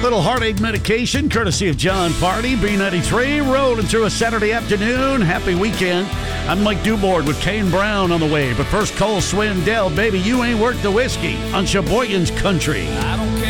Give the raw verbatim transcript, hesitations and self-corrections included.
Little heartache medication, courtesy of John Party, B ninety-three, rolling through a Saturday afternoon. Happy weekend. I'm Mike Dubord with Kane Brown on the way. But first, Cole Swindell, baby, you ain't worth the whiskey on Sheboygan's Country. I don't care.